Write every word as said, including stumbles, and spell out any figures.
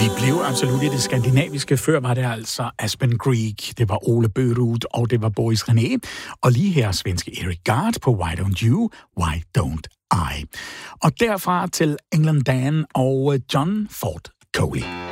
Vi blev absolut i det skandinaviske. Før var det altså Aspen Creek, det var Ole Børup, og det var Boris René. Og lige her svenske Eric Gard på Why Don't You, Why Don't I? Og derfra til England Dan og John Ford Coley.